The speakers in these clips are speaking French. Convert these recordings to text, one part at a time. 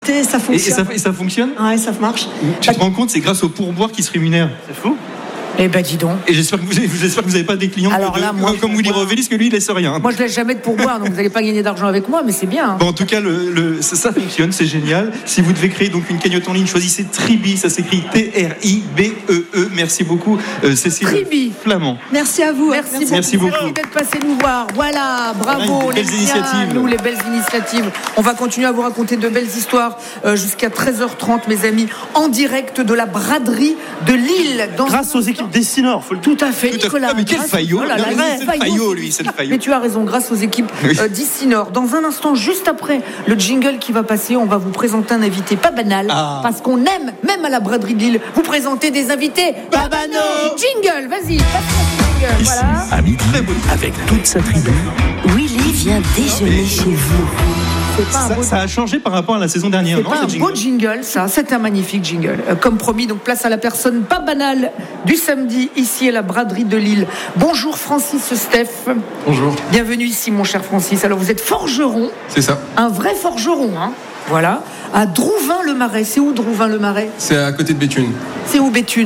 écoutez, ça fonctionne. Et ça fonctionne ? Ouais, ça marche. Tu te rends compte, c'est grâce au pourboire qui se rémunère. C'est fou. Eh ben dis donc. Et j'espère que vous n'avez pas des clients comme Willy Revelli, parce que lui il laisse rien. Moi je laisse jamais de pourboire, donc vous n'allez pas gagner d'argent avec moi, mais c'est bien. Bon, en tout cas, ça fonctionne, c'est génial. Si vous devez créer donc une cagnotte en ligne, choisissez Tribi, ça s'écrit T-R-I-B-E-E. Merci beaucoup, Cécile Tribi. Flamand. Merci à vous. Merci beaucoup d'être passé nous voir. Voilà, bravo. Les belles initiatives. Les belles initiatives. On va continuer à vous raconter de belles histoires jusqu'à 13h30, mes amis, en direct de la braderie de Lille. Grâce aux équipes Dessinor, faut le Tout à fait, Nicolas. Ah, mais quel faillot. C'est le faillot, lui, c'est le faillot. Mais tu as raison, grâce aux équipes d'Issinor. Dans un instant, juste après le jingle qui va passer, on va vous présenter un invité pas banal, parce qu'on aime, même à la braderie de Lille, vous présenter des invités pas banaux. Jingle, vas-y, passe-moi le jingle. Voilà. À midi, avec toute sa tribu, Willy vient déjeuner chez vous. Ça a changé par rapport à la saison dernière. C'est pas un beau jingle, ça. C'est un magnifique jingle. Comme promis, donc place à la personne pas banale du samedi, ici à la braderie de Lille. Bonjour Francis Steph. Bonjour. Bienvenue ici, mon cher Francis. Alors, vous êtes forgeron. C'est ça. Un vrai forgeron, hein. Voilà. À Drouvin-le-Marais. C'est où Drouvin-le-Marais ? C'est à côté de Béthune. C'est où Béthune ?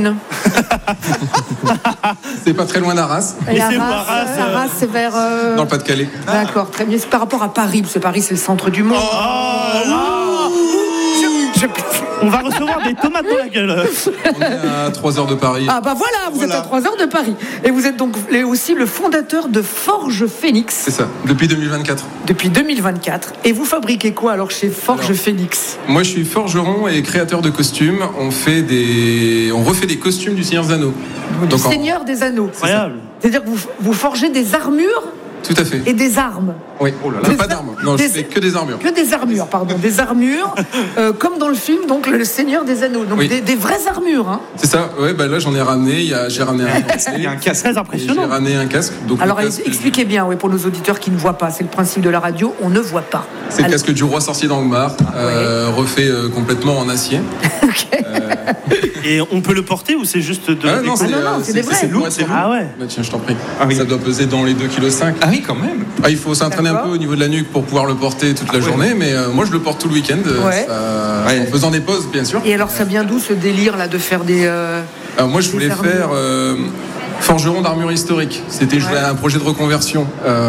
C'est pas très loin d'Arras. Et Arras, c'est vers... Dans le Pas-de-Calais. D'accord, très bien. C'est par rapport à Paris, parce que Paris, c'est le centre du monde. On va recevoir des tomates dans la gueule. On est à 3 heures de Paris. Ah bah voilà, vous êtes à 3 heures de Paris. Et vous êtes donc aussi le fondateur de Forge Phoenix. C'est ça, depuis 2024. Depuis 2024. Et vous fabriquez quoi alors chez Forge Phoenix ? Moi je suis forgeron et créateur de costumes. On refait des costumes du Seigneur des Anneaux. Du Seigneur des Anneaux. Incroyable. C'est-à-dire que vous forgez des armures Tout à fait. et des armes. Oui, pas d'armes. Non, je fais que des armures. Que des armures, pardon. Des armures, comme dans le film, donc le Seigneur des Anneaux. Donc des vraies armures. Hein. C'est ça, ouais, bah là j'en ai ramené. J'ai ramené Il y a un casque très impressionnant. J'ai ramené un casque. Donc alors expliquez bien, pour nos auditeurs qui ne voient pas. C'est le principe de la radio, on ne voit pas. C'est le casque du roi sorcier d'Angmar, refait complètement en acier. Okay. Et on peut le porter ou c'est juste de non, c'est des vrais. C'est lourd. Ah ouais. Bah, tiens, je t'en prie. Ah oui. Ça doit peser dans les 2,5 kg. Ah oui, quand même. Il faut s'entraîner un peu au niveau de la nuque pour pouvoir le porter toute la journée, mais moi je le porte tout le week-end, en faisant des pauses bien sûr. Et alors ça vient d'où ce délire là de faire des... Alors moi je voulais faire forgeron d'armure historique. C'était un projet de reconversion.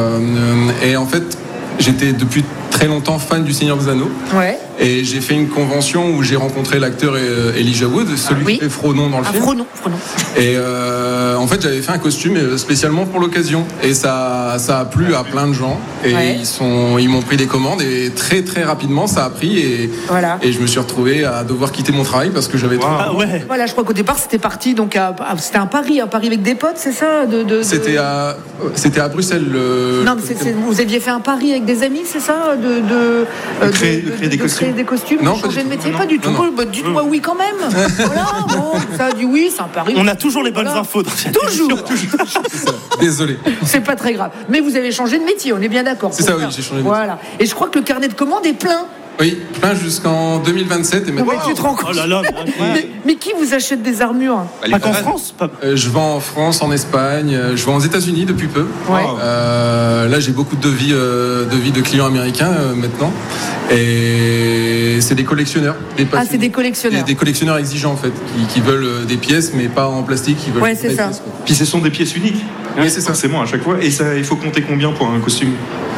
Et en fait j'étais depuis très longtemps fan du Seigneur des Anneaux. Ouais. Et j'ai fait une convention où j'ai rencontré l'acteur Elijah Wood, celui qui fait Frodon dans le film. Frodon. Et en fait, j'avais fait un costume spécialement pour l'occasion. Et ça a plu à plein de gens. Et ils m'ont pris des commandes. Et très très rapidement, ça a pris. Et je me suis retrouvé à devoir quitter mon travail parce que j'avais trop. Voilà, je crois qu'au départ, c'était parti. Donc c'était un pari avec des potes, c'est ça C'était à Bruxelles. Non, mais vous aviez fait un pari avec des amis, c'est ça de créer des costumes, non, changer de métier, non, pas du tout. Non. Dites-moi oui quand même. Voilà, bon, ça a dit oui, c'est un pari. On a toujours les bonnes infos dans cette Toujours. Désolé. C'est pas très grave. Mais vous avez changé de métier, on est bien d'accord. C'est ça, oui, j'ai changé de métier. Voilà. Et je crois que le carnet de commandes est plein. Oui, plein jusqu'en 2027 et maintenant. Mais tu te rends compte. Oh là là, mais qui vous achète des armures ? pas qu'en France. Je vends en France, en Espagne, je vends aux États-Unis depuis peu. Là, j'ai beaucoup de devis de clients américains maintenant. Et c'est des collectionneurs. C'est des collectionneurs. Des collectionneurs exigeants en fait, qui veulent des pièces, mais pas en plastique. Ils veulent c'est ça. Pièces, Puis ce sont des pièces uniques. Oui, c'est ça. Forcément, à chaque fois. Et ça, il faut compter combien pour un costume ?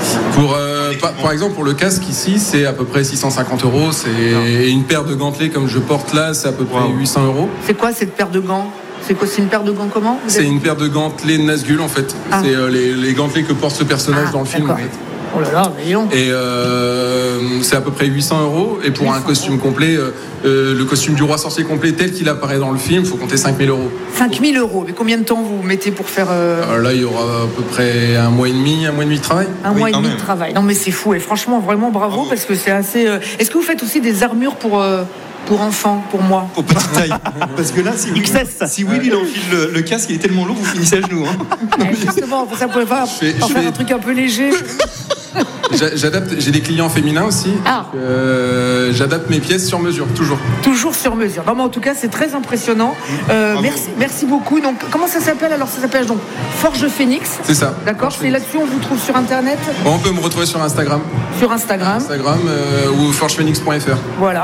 Par exemple, pour le casque ici, c'est à peu près 650 €. Et une paire de gantelets comme je porte là, c'est à peu près 800 €. C'est quoi cette paire de gants ? C'est quoi ? C'est une paire de gants comment ? C'est une paire de gantelets Nazgûl en fait. C'est les gantelets que porte ce personnage dans le film en fait. Oh là là, mais non. Et c'est à peu près 800 €. Et pour un costume complet, le costume du roi sorcier complet tel qu'il apparaît dans le film, il faut compter 5 000 €. 5 000 €. Mais combien de temps vous mettez pour faire... Là, il y aura à peu près un mois et demi de travail. Un mois et demi de travail. Non mais c'est fou. Et franchement, vraiment bravo parce que c'est assez... Est-ce que vous faites aussi des armures pour enfants, pour moi ? Pour petite taille. Parce que là, si Willy enfile le casque, il est tellement lourd, vous finissez à genoux. Justement, ça pouvait pas faire un truc un peu léger. J'adapte, j'ai des clients féminins aussi. J'adapte mes pièces sur mesure, toujours. Toujours sur mesure. Vraiment, en tout cas, c'est très impressionnant. Merci beaucoup. Donc, comment ça s'appelle ? Alors, ça s'appelle donc Forge Phoenix. C'est ça. D'accord. C'est là-dessus, on vous trouve sur Internet. On peut me retrouver sur Instagram. Sur Instagram. Ou forgephoenix.fr. Voilà.